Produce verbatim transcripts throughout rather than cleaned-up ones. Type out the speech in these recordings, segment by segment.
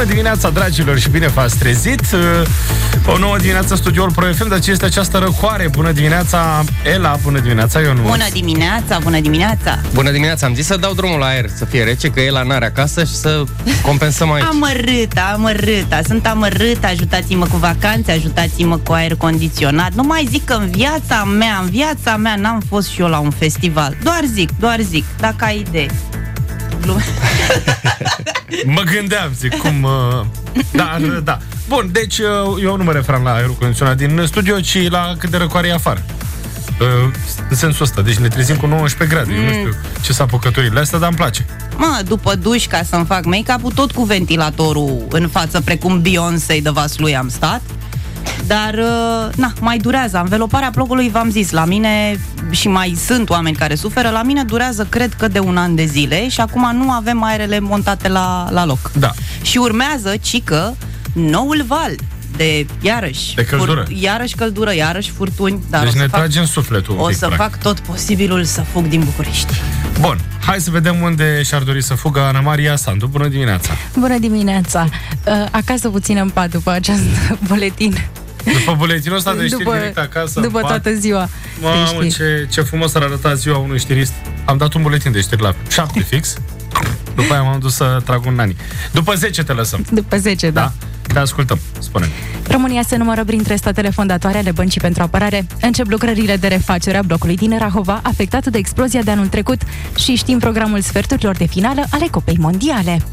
Bună dimineața, dragilor, și bine v-ați trezit. O nouă dimineață, studioul Pro F M, dar ce este această răcoare? Bună dimineața, Ela, bună dimineața, Ionuț. Bună dimineața, bună dimineața. Bună dimineața, am zis să dau drumul la aer, să fie rece, că Ela n-are acasă și să compensăm aici. Amărâta, amărâta, sunt amărâta, ajutați-mă cu vacanțe, ajutați-mă cu aer condiționat. Nu mai zic că în viața mea, în viața mea n-am fost și eu la un festival. Doar zic, doar zic, dacă ai idee. Mă gândeam, zic, cum... Uh, da, da. Bun, deci uh, eu nu mă referam la aerul condiționat din studio, ci la cât de răcoare e afară. Uh, în sensul ăsta, deci ne trezim cu nouăsprezece grade. Mm. Eu nu știu ce s-a apucătorile astea, dar îmi place. Mă, după duș, ca să-mi fac make-up-ul, tot cu ventilatorul în față, precum Beyoncé de Vaslui am stat. Dar, na, mai durează. Înveloparea blocului, v-am zis, la mine, și mai sunt oameni care suferă, la mine durează, cred că de un an de zile și acum nu avem aerele montate la, la loc. Da. Și urmează, cică, noul val de, iarăși, de căldură. Fur, iarăși căldură, iarăși furtuni. Dar deci ne fac, tragem sufletul. O pic, să practic. fac tot posibilul să fug din București. Bun, hai să vedem unde și-ar dori să fugă Ana Maria Sandu. Bună dimineața! Bună dimineața! Acasă puțin în pat după acest buletin. După buletinul ăsta de știri după, direct acasă. După toată ziua. Mamă, ce, ce frumos ar arăta ziua unui știrist. Am dat un buletin de știri la șapte fix. După aia m-am dus să trag un nani. După zece te lăsăm. După zece, da. Da? Te ascultăm, spune. România se numără printre statele fondatoare ale Băncii pentru Apărare. Încep lucrările de refacere a blocului din Rahova, afectat de explozia de anul trecut, și știm programul sferturilor de finală ale Cupei Mondiale.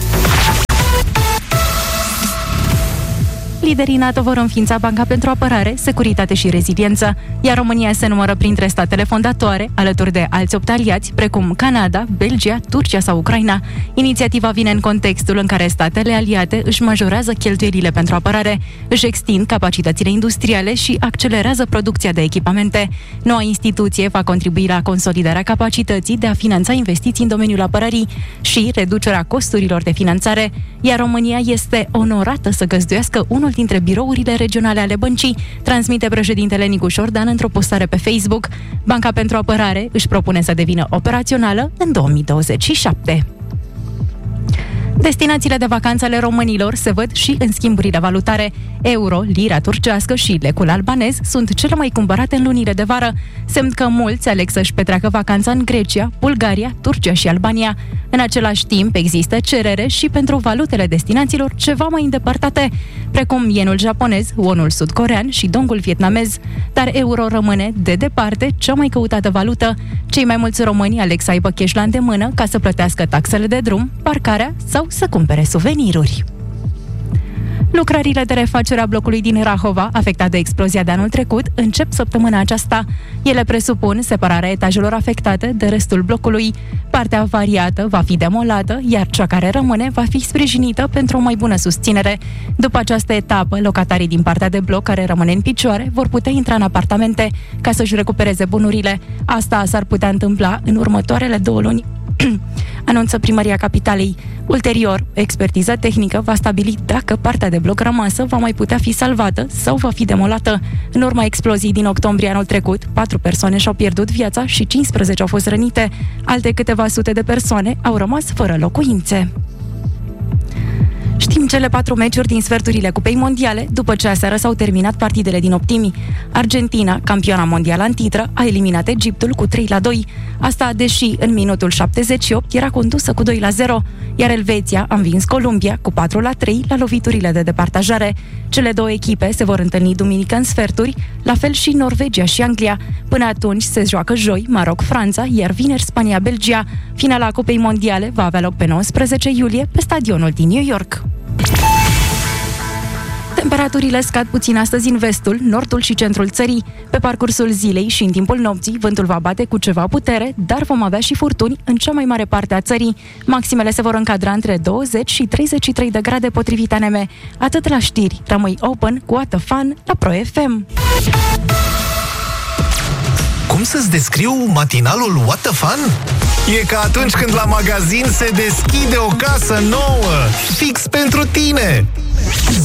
Liderii NATO vor înființa Banca pentru Apărare, Securitate și Reziliență, iar România se numără printre statele fondatoare, alături de alți opt aliați, precum Canada, Belgia, Turcia sau Ucraina. Inițiativa vine în contextul în care statele aliate își majorează cheltuielile pentru apărare, își extind capacitățile industriale și accelerează producția de echipamente. Noua instituție va contribui la consolidarea capacității de a finanța investiții în domeniul apărării și reducerea costurilor de finanțare, iar România este onorată să găzduiască unul dintre birourile regionale ale băncii, transmite președintele Nicu Șordan într-o postare pe Facebook. Banca pentru Apărare își propune să devină operațională în două mii douăzeci și șapte. Destinațiile de vacanță ale românilor se văd și în schimburile valutare. Euro, lira turcească și lecul albanez sunt cele mai cumpărate în lunile de vară, semn că mulți aleg să-și petreacă vacanța în Grecia, Bulgaria, Turcia și Albania. În același timp, există cerere și pentru valutele destinațiilor ceva mai îndepărtate, precum yenul japonez, wonul sud-corean și dongul vietnamez, dar euro rămâne, de departe, cea mai căutată valută. Cei mai mulți români aleg să aibă cash la îndemână ca să plătească taxele de drum, parcarea sau să cumpere suveniruri. Lucrările de refacere a blocului din Rahova, afectat de explozia de anul trecut, încep săptămâna aceasta. Ele presupun separarea etajelor afectate de restul blocului. Partea variată va fi demolată, iar cea care rămâne va fi sprijinită pentru o mai bună susținere. După această etapă, locatarii din partea de bloc care rămâne în picioare vor putea intra în apartamente ca să-și recupereze bunurile. Asta s-ar putea întâmpla în următoarele două luni, anunță Primăria Capitalei. Ulterior, expertiza tehnică va stabili dacă partea de bloc rămasă va mai putea fi salvată sau va fi demolată. În urma exploziei din octombrie anul trecut, patru persoane și-au pierdut viața și cincisprezece au fost rănite. Alte câteva sute de persoane au rămas fără locuințe. Știm cele patru meciuri din sferturile Cupei Mondiale, după ce aseară s-au terminat partidele din optimi. Argentina, campioana mondială în titră, a eliminat Egiptul cu trei la doi. Asta deși în minutul șaptezeci și opt era condusă cu doi la zero, iar Elveția a învins Columbia cu patru la trei la loviturile de departajare. Cele două echipe se vor întâlni duminică în sferturi, la fel și Norvegia și Anglia. Până atunci se joacă joi Maroc-Franța, iar vineri Spania-Belgia. Finala Cupei Mondiale va avea loc pe nouăsprezece iulie pe stadionul din New York. Temperaturile scad puțin astăzi în vestul, nordul și centrul țării. Pe parcursul zilei și în timpul nopții, vântul va bate cu ceva putere, dar vom avea și furtuni în cea mai mare parte a țării. Maximele se vor încadra între douăzeci și treizeci și trei de grade potrivit A N M. Atât la știri. Rămâi open cu What the Fun la Pro F M. Cum să-ți descriu matinalul What the Fun? E ca atunci când la magazin se deschide o casă nouă, fix pentru tine.